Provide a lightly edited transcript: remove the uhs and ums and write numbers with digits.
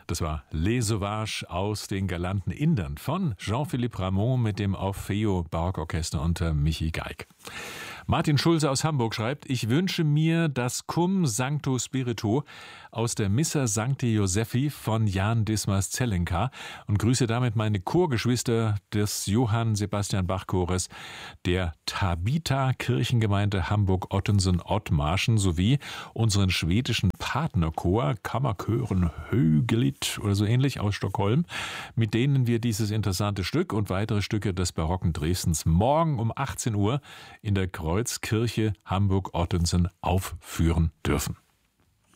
Das war Les Sauvages aus den galanten Indern von Jean-Philippe Rameau mit dem Orfeo Barockorchester unter Michi Geig. Martin Schulze aus Hamburg schreibt: Ich wünsche mir das Cum Sancto Spiritu aus der Missa Sancti Josephi von Jan Dismas Zelenka und grüße damit meine Chorgeschwister des Johann Sebastian Bach Chores der Tabita Kirchengemeinde Hamburg-Ottensen-Ottmarschen sowie unseren schwedischen Partnerchor Kammerchören Högelit oder so ähnlich aus Stockholm, mit denen wir dieses interessante Stück und weitere Stücke des barocken Dresdens morgen um 18 Uhr in der Kreuzkirche Hamburg-Ottensen aufführen dürfen.